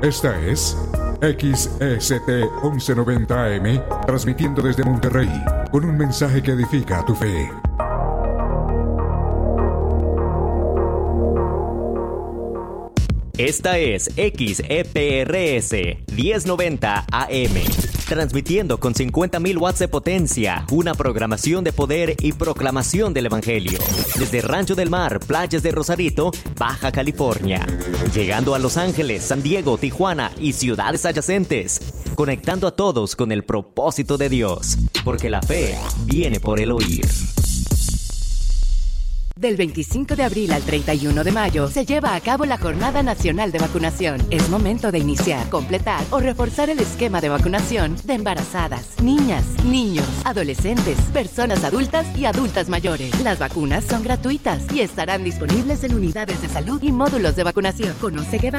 Esta es XEST 1190 AM, transmitiendo desde Monterrey, con un mensaje que edifica tu fe. Esta es XEPRS 1090 AM, transmitiendo con 50.000 watts de potencia, una programación de poder y proclamación del Evangelio, desde Rancho del Mar, playas de Rosarito, Baja California, llegando a Los Ángeles, San Diego, Tijuana y ciudades adyacentes, conectando a todos con el propósito de Dios, porque la fe viene por el oír. Del 25 de abril al 31 de mayo se lleva a cabo la Jornada Nacional de Vacunación. Es momento de iniciar, completar o reforzar el esquema de vacunación de embarazadas, niñas, niños, adolescentes, personas adultas y adultas mayores. Las vacunas son gratuitas y estarán disponibles en unidades de salud y módulos de vacunación. Conoce qué